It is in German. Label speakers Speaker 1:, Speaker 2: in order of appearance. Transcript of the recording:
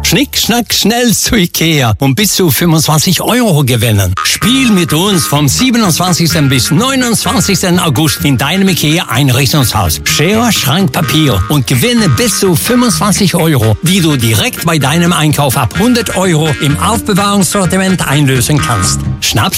Speaker 1: Schnick, schnack, schnell zu Ikea und bis zu 25 € gewinnen. Spiel mit uns vom 27. bis 29. August in deinem Ikea-Einrichtungshaus. Schere, Schrank, Papier und gewinne bis zu 25 €, die du direkt bei deinem Einkauf ab 100 € im Aufbewahrungssortiment einlösen kannst. Schnapp's